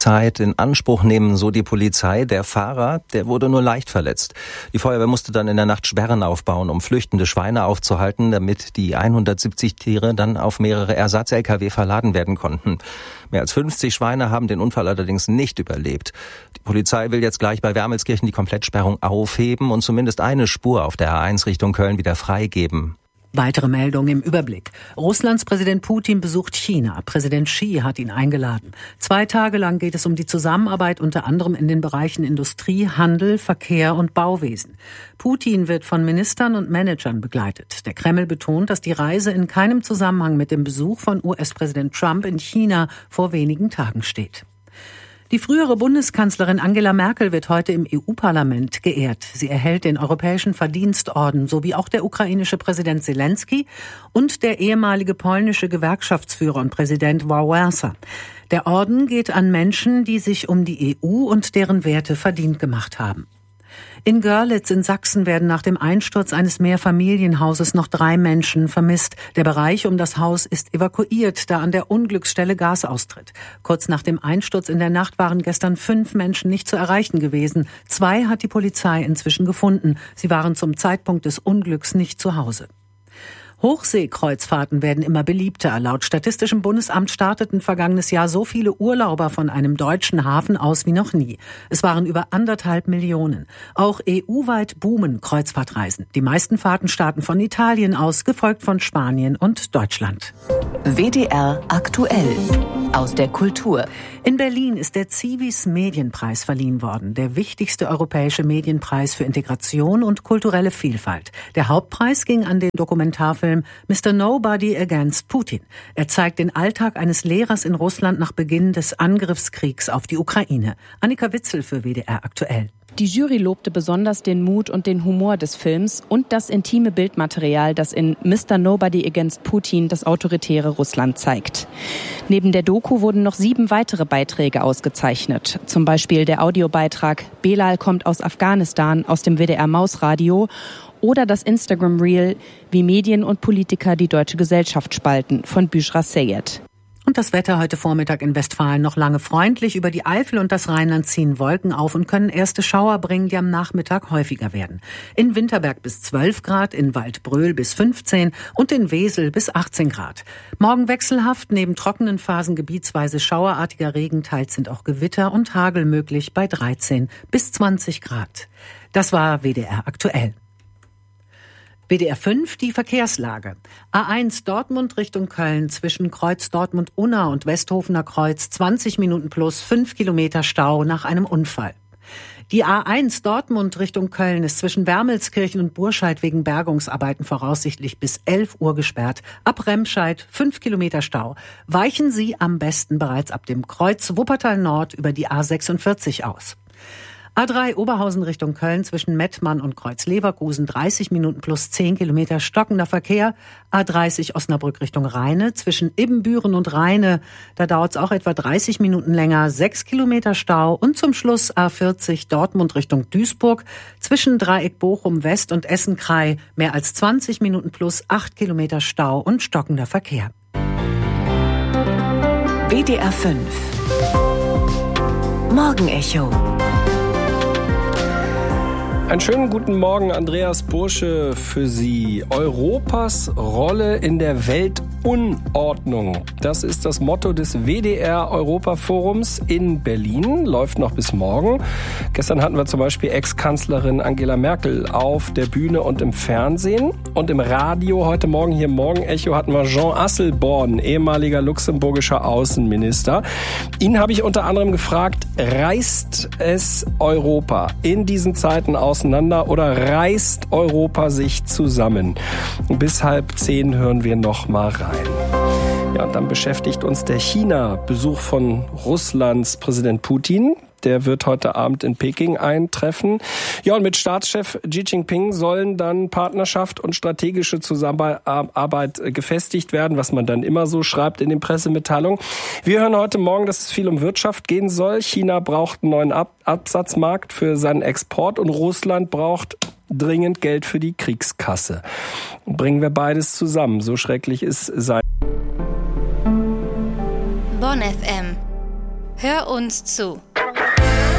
Zeit in Anspruch nehmen, so die Polizei. Der Fahrer, der wurde nur leicht verletzt. Die Feuerwehr musste dann in der Nacht Sperren aufbauen, um flüchtende Schweine aufzuhalten, damit die 170 Tiere dann auf mehrere Ersatz-LKW verladen werden konnten. Mehr als 50 Schweine haben den Unfall allerdings nicht überlebt. Die Polizei will jetzt gleich bei Wermelskirchen die Komplettsperrung aufheben und zumindest eine Spur auf der A1 Richtung Köln wieder freigeben. Weitere Meldungen im Überblick. Russlands Präsident Putin besucht China. Präsident Xi hat ihn eingeladen. 2 Tage lang geht es um die Zusammenarbeit unter anderem in den Bereichen Industrie, Handel, Verkehr und Bauwesen. Putin wird von Ministern und Managern begleitet. Der Kreml betont, dass die Reise in keinem Zusammenhang mit dem Besuch von US-Präsident Trump in China vor wenigen Tagen steht. Die frühere Bundeskanzlerin Angela Merkel wird heute im EU-Parlament geehrt. Sie erhält den Europäischen Verdienstorden sowie auch der ukrainische Präsident Zelensky und der ehemalige polnische Gewerkschaftsführer und Präsident Wałęsa. Der Orden geht an Menschen, die sich um die EU und deren Werte verdient gemacht haben. In Görlitz in Sachsen werden nach dem Einsturz eines Mehrfamilienhauses noch 3 Menschen vermisst. Der Bereich um das Haus ist evakuiert, da an der Unglücksstelle Gas austritt. Kurz nach dem Einsturz in der Nacht waren gestern 5 Menschen nicht zu erreichen gewesen. 2 hat die Polizei inzwischen gefunden. Sie waren zum Zeitpunkt des Unglücks nicht zu Hause. Hochseekreuzfahrten werden immer beliebter. Laut Statistischem Bundesamt starteten vergangenes Jahr so viele Urlauber von einem deutschen Hafen aus wie noch nie. Es waren über 1,5 Millionen. Auch EU-weit boomen Kreuzfahrtreisen. Die meisten Fahrten starten von Italien aus, gefolgt von Spanien und Deutschland. WDR aktuell. Aus der Kultur. In Berlin ist der Zivis Medienpreis verliehen worden, der wichtigste europäische Medienpreis für Integration und kulturelle Vielfalt. Der Hauptpreis ging an den Dokumentarfilm Mr. Nobody Against Putin. Er zeigt den Alltag eines Lehrers in Russland nach Beginn des Angriffskriegs auf die Ukraine. Annika Witzel für WDR aktuell. Die Jury lobte besonders den Mut und den Humor des Films und das intime Bildmaterial, das in Mr. Nobody Against Putin das autoritäre Russland zeigt. Neben der Doku wurden noch 7 weitere Beiträge ausgezeichnet. Zum Beispiel der Audiobeitrag Belal kommt aus Afghanistan aus dem WDR Mausradio oder das Instagram-Reel Wie Medien und Politiker die deutsche Gesellschaft spalten von Büschra Seyed. Und das Wetter heute Vormittag in Westfalen noch lange freundlich. Über die Eifel und das Rheinland ziehen Wolken auf und können erste Schauer bringen, die am Nachmittag häufiger werden. In Winterberg bis 12 Grad, in Waldbröl bis 15 und in Wesel bis 18 Grad. Morgen wechselhaft, neben trockenen Phasen gebietsweise schauerartiger Regen, teils sind auch Gewitter und Hagel möglich bei 13 bis 20 Grad. Das war WDR aktuell. WDR 5, die Verkehrslage. A1 Dortmund Richtung Köln zwischen Kreuz Dortmund-Unna und Westhofener Kreuz 20 Minuten plus 5 Kilometer Stau nach einem Unfall. Die A1 Dortmund Richtung Köln ist zwischen Wermelskirchen und Burscheid wegen Bergungsarbeiten voraussichtlich bis 11 Uhr gesperrt. Ab Remscheid 5 Kilometer Stau. Weichen Sie am besten bereits ab dem Kreuz Wuppertal Nord über die A46 aus. A3 Oberhausen Richtung Köln zwischen Mettmann und Kreuz-Leverkusen 30 Minuten plus 10 Kilometer stockender Verkehr. A30 Osnabrück Richtung Rheine zwischen Ibbenbüren und Rheine. Da dauert es auch etwa 30 Minuten länger, 6 Kilometer Stau. Und zum Schluss A40 Dortmund Richtung Duisburg zwischen Dreieck Bochum West und Essen-Krei mehr als 20 Minuten plus 8 Kilometer Stau und stockender Verkehr. WDR 5 Morgenecho. Einen schönen guten Morgen, Andreas Bursche für Sie. Europas Rolle in der Weltunordnung. Das ist das Motto des WDR-Europaforums in Berlin. Läuft noch bis morgen. Gestern hatten wir zum Beispiel Ex-Kanzlerin Angela Merkel auf der Bühne und im Fernsehen. Und im Radio heute Morgen hier im Morgenecho hatten wir Jean Asselborn, ehemaliger luxemburgischer Außenminister. Ihn habe ich unter anderem gefragt, reißt es Europa in diesen Zeiten auseinander oder reißt Europa sich zusammen? Bis 9:30 hören wir noch mal rein. Ja, und dann beschäftigt uns der China-Besuch von Russlands Präsident Putin. Der wird heute Abend in Peking eintreffen. Ja, und mit Staatschef Xi Jinping sollen dann Partnerschaft und strategische Zusammenarbeit gefestigt werden, was man dann immer so schreibt in den Pressemitteilungen. Wir hören heute Morgen, dass es viel um Wirtschaft gehen soll. China braucht einen neuen Absatzmarkt für seinen Export und Russland braucht dringend Geld für die Kriegskasse. Bringen wir beides zusammen, so schrecklich es sei. Bonn FM. Hör uns zu.